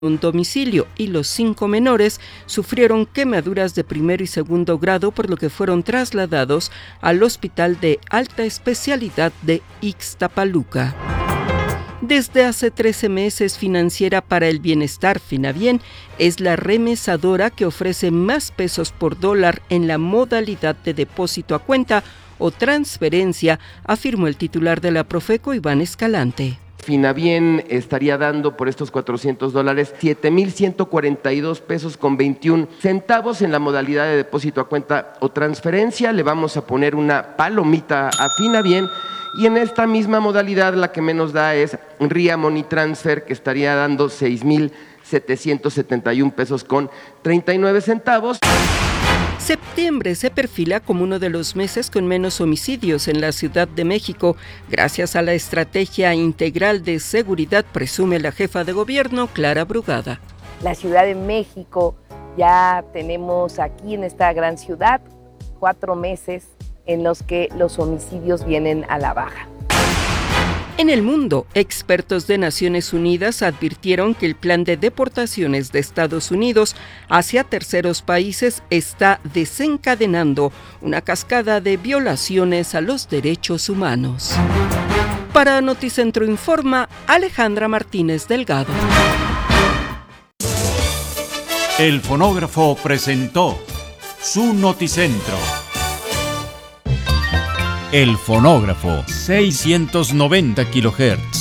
un domicilio y los 5 menores sufrieron quemaduras de primero y segundo grado, por lo que fueron trasladados al Hospital de Alta Especialidad de Ixtapaluca. Desde hace 13 meses, Financiera para el Bienestar, Finabien, es la remesadora que ofrece más pesos por dólar en la modalidad de depósito a cuenta o transferencia, afirmó el titular de la Profeco, Iván Escalante. Finabien estaría dando por estos $400 7,142 pesos con 21 centavos en la modalidad de depósito a cuenta o transferencia. Le vamos a poner una palomita a Finabien. Y en esta misma modalidad la que menos da es RIA Money Transfer, que estaría dando 6,771 pesos con 39 centavos. Septiembre se perfila como uno de los meses con menos homicidios en la Ciudad de México, gracias a la estrategia integral de seguridad, presume la jefa de gobierno, Clara Brugada. La Ciudad de México, ya tenemos aquí en esta gran ciudad 4 meses en los que los homicidios vienen a la baja. En el mundo, expertos de Naciones Unidas advirtieron que el plan de deportaciones de Estados Unidos hacia terceros países está desencadenando una cascada de violaciones a los derechos humanos. Para Noticentro Informa, Alejandra Martínez Delgado. El Fonógrafo presentó su Noticentro. El Fonógrafo, 690 kHz.